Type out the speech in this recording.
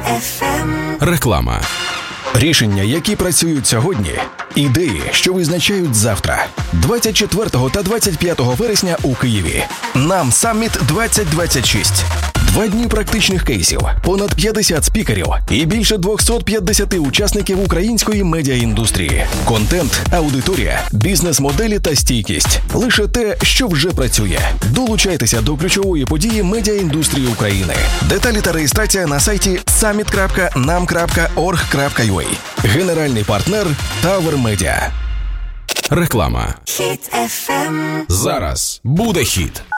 Реклама. Рішення, які працюють сьогодні. Ідеї, що визначають завтра. 24 та 25 вересня у Києві. Нам Самміт 2026. 2 дні практичних кейсів, понад 50 спікерів і більше 250 учасників української медіаіндустрії. Контент, аудиторія, бізнес-моделі та стійкість. Лише те, що вже працює. Долучайтеся до ключової події медіаіндустрії України. Деталі та реєстрація на сайті summit.nam.org.ua. Генеральний партнер Tower Media. Реклама. Хіт FM. Зараз буде хіт.